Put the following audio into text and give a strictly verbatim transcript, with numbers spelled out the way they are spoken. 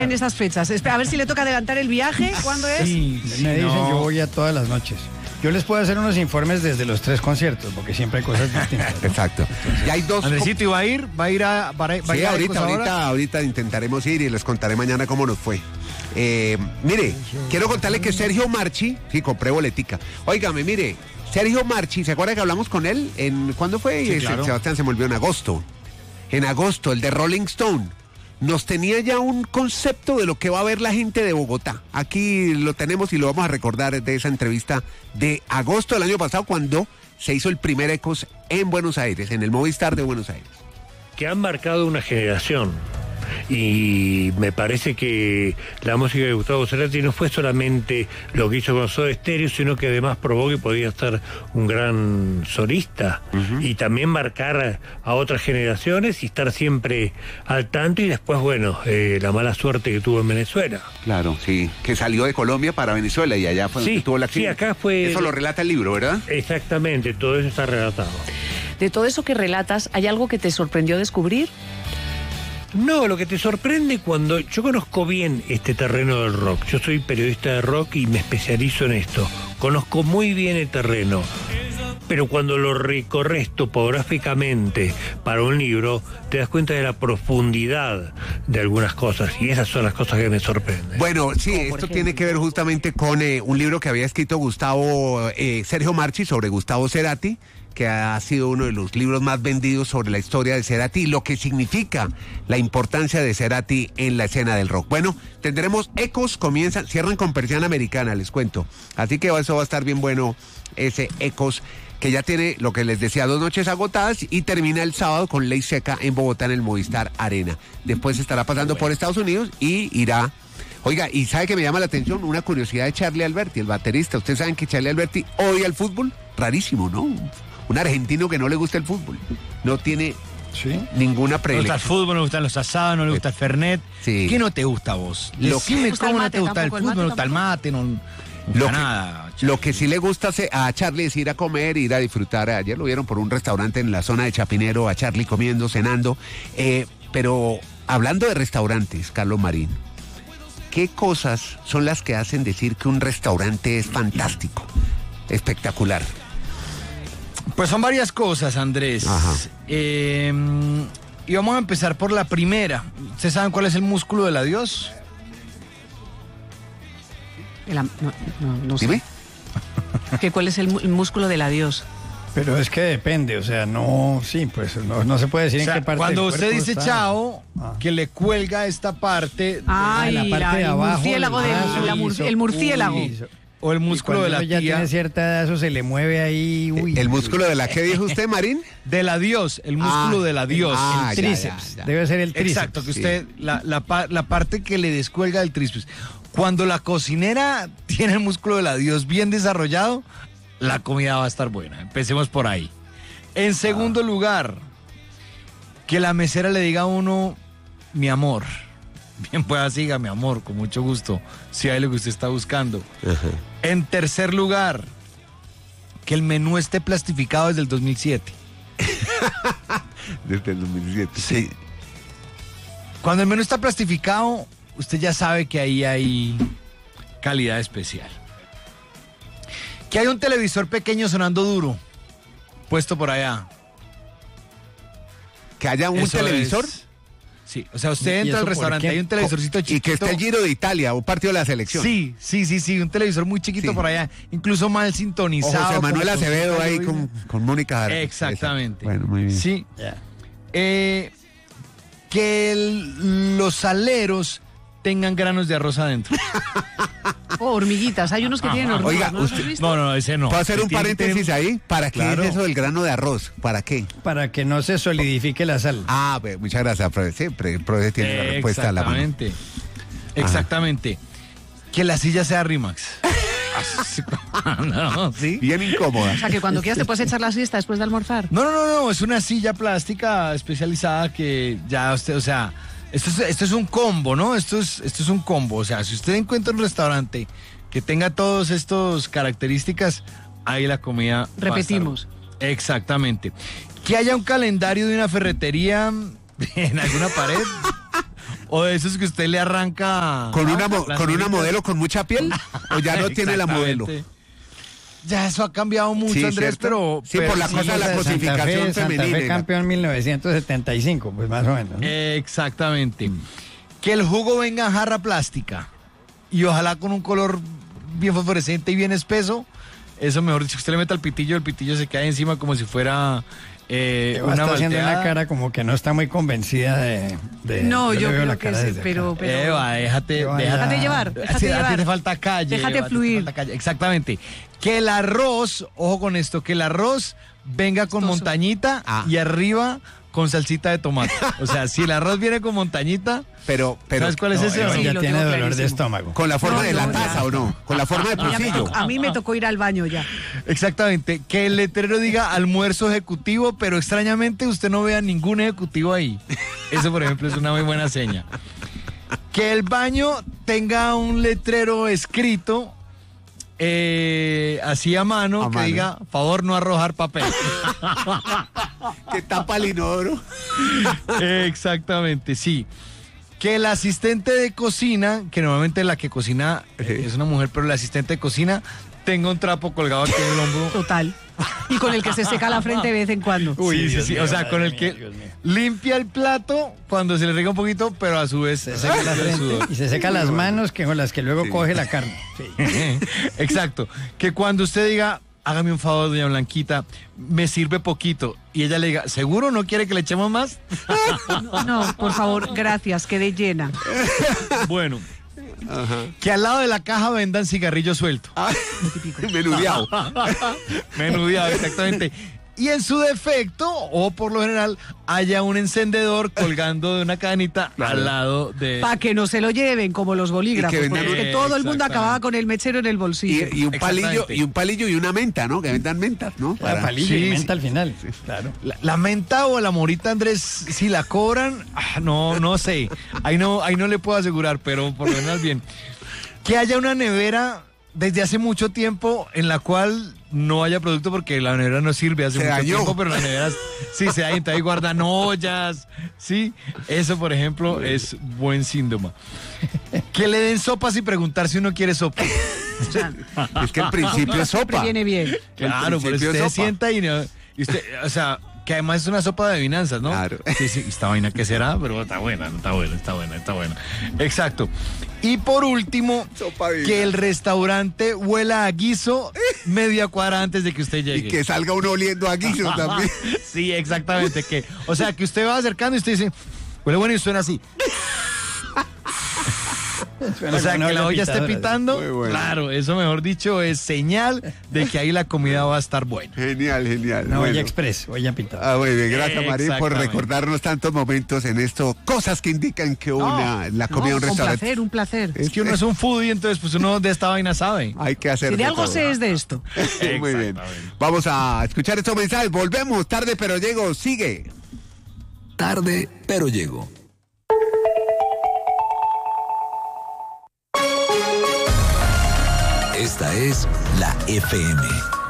En esas fechas. A ver si le toca adelantar el viaje. ¿Cuándo es? Sí, sí, me dicen, no. Yo voy a todas las noches. Yo les puedo hacer unos informes desde los tres conciertos, porque siempre hay cosas distintas, ¿no? Exacto. Entonces, y hay dos. Andresito, ¿iba a ir? ¿Va a ir a, va a, va sí, a ir ahorita, a ahorita, ahorita intentaremos ir y les contaré mañana cómo nos fue. Eh, mire, quiero contarle que Sergio Marchi, sí, compré boletica. Óigame, mire, Sergio Marchi, ¿se acuerda que hablamos con él? En, ¿Cuándo fue? Sí, claro. Sebastián se me olvidó en agosto. En agosto, el de Rolling Stone. Nos tenía ya un concepto de lo que va a ver la gente de Bogotá. Aquí lo tenemos y lo vamos a recordar de esa entrevista de agosto del año pasado, cuando se hizo el primer Ecos en Buenos Aires, en el Movistar de Buenos Aires. Que han marcado una generación. Y me parece que la música de Gustavo Cerati no fue solamente lo que hizo con Soda Stereo, sino que además probó que podía ser un gran solista, uh-huh. y también marcar a otras generaciones y estar siempre al tanto. Y después, bueno, eh, la mala suerte que tuvo en Venezuela. Claro, sí, que salió de Colombia para Venezuela y allá fue sí, donde tuvo la acción. Sí, acá fue... Eso lo relata el libro, ¿verdad? Exactamente, todo eso está relatado. De todo eso que relatas, ¿hay algo que te sorprendió descubrir? No, lo que te sorprende cuando... Yo conozco bien este terreno del rock. Yo soy periodista de rock y me especializo en esto. Conozco muy bien el terreno. Pero cuando lo recorres topográficamente para un libro, te das cuenta de la profundidad de algunas cosas. Y esas son las cosas que me sorprenden. Bueno, sí, esto tiene que ver justamente con eh, un libro que había escrito Gustavo, eh, Sergio Marchi, sobre Gustavo Cerati, que ha sido uno de los libros más vendidos sobre la historia de Cerati y lo que significa la importancia de Cerati en la escena del rock. Bueno, tendremos Ecos, comienzan, cierran con Persiana Americana, les cuento. Así que eso va a estar bien bueno, ese Ecos, que ya tiene, lo que les decía, dos noches agotadas y termina el sábado con Ley Seca en Bogotá en el Movistar Arena. Después estará pasando por Estados Unidos y irá... Oiga, y ¿sabe que me llama la atención? Una curiosidad de Charlie Alberti, el baterista. Ustedes saben que Charlie Alberti odia el fútbol. Rarísimo, ¿no? Un argentino que no le gusta el fútbol. No tiene ¿sí? ninguna predilección. No le gusta el fútbol, no le gustan los asados, no le gusta el fernet. Sí. ¿Qué no te gusta a vos? Lo Decime que... cómo no te gusta el fútbol, no te gusta el mate, no, no lo que, nada. Lo que sí le gusta a Charlie es ir a comer, ir a disfrutar. Ayer lo vieron por un restaurante en la zona de Chapinero, a Charlie comiendo, cenando. Eh, pero hablando de restaurantes, Carlos Marín, ¿qué cosas son las que hacen decir que un restaurante es fantástico, espectacular? Pues son varias cosas, Andrés. Ajá. Eh, y vamos a empezar por la primera. ¿Ustedes saben cuál es el músculo del adiós? El, no, no, no sé. Dime. ¿Qué, ¿Cuál es el, el músculo del adiós? Pero es que depende, o sea, no, sí, pues no, no se puede decir, o sea, en qué parte cuando del usted dice está. chao, ah. que le cuelga esta parte, Ay, la parte la, de abajo, el murciélago, del, brazo, la mur, el murciélago. Uy, o el músculo de la ya tía. tiene cierta edad, eso se le mueve ahí. Uy, ¿El músculo de la qué dijo usted, Marín? Del adiós, el músculo ah, del adiós. Ah, el ya, tríceps, ya, ya. debe ser el tríceps. Exacto, que usted, sí. la, la, la parte que le descuelga del tríceps. Cuando la cocinera tiene el músculo del adiós bien desarrollado, la comida va a estar buena. Empecemos por ahí. En segundo ah. lugar, que la mesera le diga a uno, mi amor. Bien, pues siga, mi amor, con mucho gusto, si hay lo que usted está buscando. Uh-huh. En tercer lugar, que el menú esté plastificado desde el dos mil siete. Desde el dos mil siete. Sí. Cuando el menú está plastificado, usted ya sabe que ahí hay calidad especial. Que hay un televisor pequeño sonando duro, puesto por allá. ¿Que haya un Eso televisor? Es... Sí, o sea, usted entra al restaurante, hay un televisorcito chiquito. Y que esté el Giro de Italia, un partido de la selección. Sí, sí, sí, sí, un televisor muy chiquito sí. por allá, incluso mal sintonizado. O José Manuel Acevedo ahí con, con Mónica Jara. Exactamente. Bueno, muy bien. Sí. Yeah. Eh, que el, los aleros tengan granos de arroz adentro. Oh, hormiguitas, hay unos que ah, tienen hormigas. Oiga, ¿no? usted, no, no, ese no. ¿Puedo hacer un paréntesis tener... ahí? ¿Para qué claro. es eso del grano de arroz? ¿Para qué? Para que no se solidifique la sal. Ah, pues, muchas gracias, profesor. Siempre el profesor tiene la respuesta a la mano. Exactamente. Exactamente. Que la silla sea Rimax. no, ¿sí? Bien incómoda. O sea, que cuando quieras te puedes echar la siesta después de almorzar. No, no, no, no, es una silla plástica especializada que ya usted, o sea, esto es, esto es un combo, ¿no? Esto es, esto es un combo, o sea, si usted encuentra un restaurante que tenga todas estas características, ahí la comida repetimos. Exactamente. Que haya un calendario de una ferretería en alguna pared. o de esos que usted le arranca... ¿Con una, mo- las con una tiritas. modelo con mucha piel? ¿O ya no tiene la modelo? Exactamente. Ya eso ha cambiado mucho, Sí, Andrés, ¿cierto? pero... Sí, pero por la sí, cosa de la Santa cosificación Fe, Santa femenina. Fe campeón mil novecientos setenta y cinco, pues más o menos, ¿no? Exactamente. Que el jugo venga en jarra plástica y ojalá con un color bien fosforescente y bien espeso. Eso mejor dicho, usted le mete al pitillo, el pitillo se cae encima como si fuera eh, Eva una está haciendo malteada. una cara como que no está muy convencida de... de- No, le yo veo creo la que cara sí, desde pero, acá. pero Eva, déjate, Eva, déjate, Déjate llevar, déjate Sí, a ti llevar. te falta calle. Déjate Eva, a ti te fluir. falta calle. Exactamente. Que el arroz, ojo con esto, que el arroz venga con Gustoso. montañita Ah. y arriba con salsita de tomate. O sea, si el arroz viene con montañita, Pero, pero ¿sabes cuál es No, ese? Eva Sí, ya lo tiene tengo dolor de clarísimo. estómago. ¿con la forma No, de la no, taza ya. o no? ¿Con la forma de Ya me pocillo? tocó- a mí me tocó ir al baño ya. Exactamente, que el letrero diga almuerzo ejecutivo, pero extrañamente usted no vea ningún ejecutivo ahí. Eso, por ejemplo, es una muy buena seña. Que el baño tenga un letrero escrito eh, así a mano, A que mano. diga, favor no arrojar papel. Que tapa el inodoro. Exactamente, sí. Que el asistente de cocina, que normalmente la que cocina eh, es una mujer, pero el asistente de cocina tenga un trapo colgado aquí en el hombro. Total. Y con el que se seca la frente de vez en cuando. Sí, sí, Dios sí. mío, O sea, madre con el mía, que Dios mío. limpia el plato cuando se le riega un poquito, pero a su vez Se seca la el frente sudor. y se seca las manos que con las que luego coge la carne. Sí. Exacto. Que cuando usted diga, hágame un favor, doña Blanquita, me sirve poquito, y ella le diga, ¿seguro no quiere que le echemos más? No, no, por favor, gracias, quedé llena. Bueno. Que al lado de la caja vendan cigarrillo suelto. Ah, menudeado. Menudeado, exactamente. Y en su defecto, o por lo general, haya un encendedor colgando de una cadenita Claro. al lado de... Para que no se lo lleven como los bolígrafos, Y que vendan- porque todo el mundo Exactamente. acababa con el mechero en el bolsillo. Y, y un palillo, Exactamente. y un palillo y una menta, ¿no? Que vendan mentas, ¿no? La Para- palillo Sí, y menta sí. al final. Claro. La, la menta o la morita, Andrés, si la cobran, ah, no, no sé. Ahí no, ahí no le puedo asegurar, pero por lo menos bien. Que haya una nevera desde hace mucho tiempo en la cual no haya producto porque la nevera no sirve hace Se mucho dañó. tiempo, pero la nevera sí se daña, entonces ahí guardan ollas, sí. Eso, por ejemplo, es buen síntoma. Que le den sopa sin preguntar si uno quiere sopa. O sea, Es que el principio es siempre sopa. viene bien. Claro, pero principio usted es sopa. sienta y, no- y usted, o sea, que además es una sopa de adivinanzas, ¿no? Claro. Sí, sí, esta vaina que será, pero está buena, está buena, está buena, está buena. Exacto. Y por último, Sopa de que el restaurante huela a guiso media cuadra antes de que usted llegue. Y que salga uno oliendo a guiso también. Sí, exactamente. Que, o sea, que usted va acercando y usted dice, huele bueno y suena así. Suena O sea, como una que la olla esté pitadora. pitando. Muy bueno. Claro, eso mejor dicho es señal de que ahí la comida va a estar buena. Genial, genial. Una Bueno. olla express, olla pitada. Ah, muy bien, gracias Marín por Exactamente. recordarnos tantos momentos en esto, cosas que indican que una, la comida en un No, un restaurante. placer, un placer. Es que uno es un foodie, entonces pues uno de esta vaina sabe. Hay que hacer Si de algo todo. sé es de esto. Muy bien. Vamos a escuchar estos mensajes. Volvemos tarde, pero llego. Sigue. Tarde, pero llego. Esta es la F M.